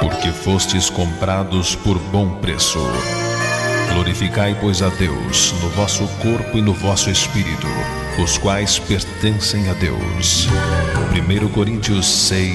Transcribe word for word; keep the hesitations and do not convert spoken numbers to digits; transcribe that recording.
porque fostes comprados por bom preço. Glorificai, pois, a Deus no vosso corpo e no vosso espírito, os quais pertencem a Deus. primeira Coríntios seis,